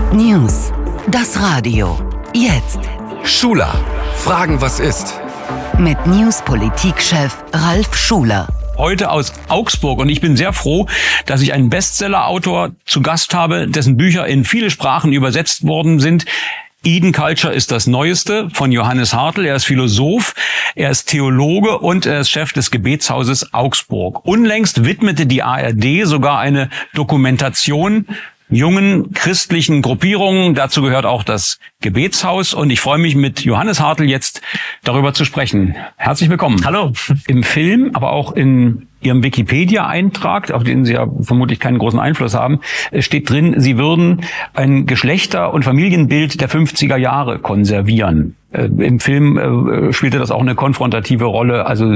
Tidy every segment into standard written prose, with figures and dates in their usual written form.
News. Das Radio. Jetzt. Schuler. Fragen, was ist? Mit News-Politikchef Ralf Schuler. Heute aus Augsburg, und ich bin sehr froh, dass ich einen Bestseller-Autor zu Gast habe, dessen Bücher in viele Sprachen übersetzt worden sind. Eden Culture ist das Neueste von Johannes Hartl. Er ist Philosoph, er ist Theologe und er ist Chef des Gebetshauses Augsburg. Unlängst widmete die ARD sogar eine Dokumentation jungen christlichen Gruppierungen. Dazu gehört auch das Gebetshaus. Und ich freue mich, mit Johannes Hartl jetzt darüber zu sprechen. Herzlich willkommen. Hallo. Im Film, aber auch in Ihrem Wikipedia-Eintrag, auf den Sie ja vermutlich keinen großen Einfluss haben, steht drin, Sie würden ein Geschlechter- und Familienbild der 50er Jahre konservieren. Im Film spielte das auch eine konfrontative Rolle, also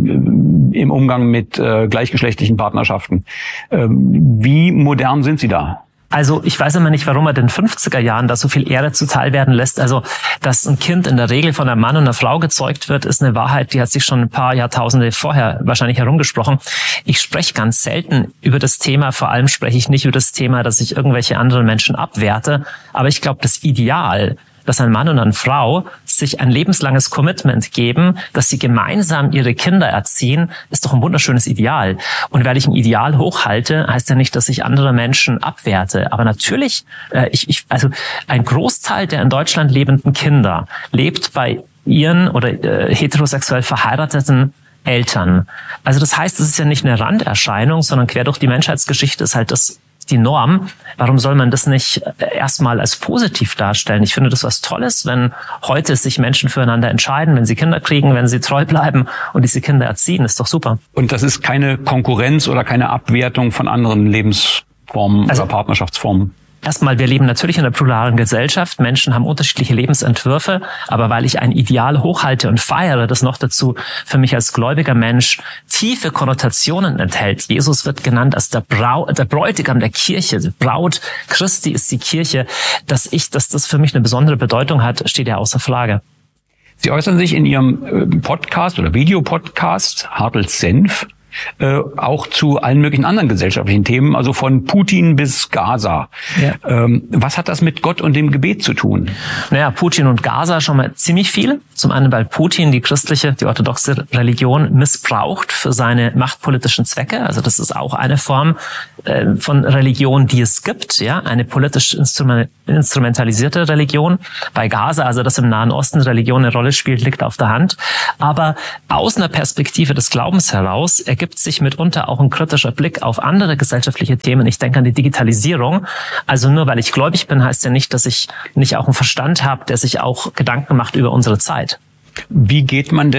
im Umgang mit gleichgeschlechtlichen Partnerschaften. Wie modern sind Sie da? Also ich weiß immer nicht, warum er den 50er Jahren da so viel Ehre zuteil werden lässt. Also, dass ein Kind in der Regel von einem Mann und einer Frau gezeugt wird, ist eine Wahrheit, die hat sich schon ein paar Jahrtausende vorher wahrscheinlich herumgesprochen. Ich spreche ganz selten über das Thema, vor allem spreche ich nicht über das Thema, dass ich irgendwelche anderen Menschen abwerte. Aber ich glaube, das Ideal, dass ein Mann und eine Frau sich ein lebenslanges Commitment geben, dass sie gemeinsam ihre Kinder erziehen, ist doch ein wunderschönes Ideal. Und weil ich ein Ideal hochhalte, heißt ja nicht, dass ich andere Menschen abwerte. Aber natürlich, also ein Großteil der in Deutschland lebenden Kinder lebt bei ihren oder heterosexuell verheirateten Eltern. Also das heißt, es ist ja nicht eine Randerscheinung, sondern quer durch die Menschheitsgeschichte ist halt das die Norm. Warum soll man das nicht erstmal als positiv darstellen? Ich finde das was Tolles, wenn heute sich Menschen füreinander entscheiden, wenn sie Kinder kriegen, wenn sie treu bleiben und diese Kinder erziehen. Das ist doch super. Und das ist keine Konkurrenz oder keine Abwertung von anderen Lebensformen oder Partnerschaftsformen? Erstmal, wir leben natürlich in einer pluralen Gesellschaft. Menschen haben unterschiedliche Lebensentwürfe. Aber weil ich ein Ideal hochhalte und feiere, das noch dazu für mich als gläubiger Mensch tiefe Konnotationen enthält. Jesus wird genannt als der Bräutigam der Kirche. Die Braut Christi ist die Kirche. Dass das für mich eine besondere Bedeutung hat, steht ja außer Frage. Sie äußern sich in Ihrem Podcast oder Videopodcast Hartls Senf auch zu allen möglichen anderen gesellschaftlichen Themen, also von Putin bis Gaza. Ja. Was hat das mit Gott und dem Gebet zu tun? Naja, Putin und Gaza schon mal ziemlich viel. Zum einen, weil Putin die orthodoxe Religion missbraucht für seine machtpolitischen Zwecke. Also das ist auch eine Form von Religion, die es gibt, ja, eine politisch instrumentalisierte Religion. Bei Gaza, also dass im Nahen Osten Religion eine Rolle spielt, liegt auf der Hand. Aber aus einer Perspektive des Glaubens heraus ergibt sich mitunter auch ein kritischer Blick auf andere gesellschaftliche Themen. Ich denke an die Digitalisierung. Also nur weil ich gläubig bin, heißt ja nicht, dass ich nicht auch einen Verstand habe, der sich auch Gedanken macht über unsere Zeit. Wie geht man denn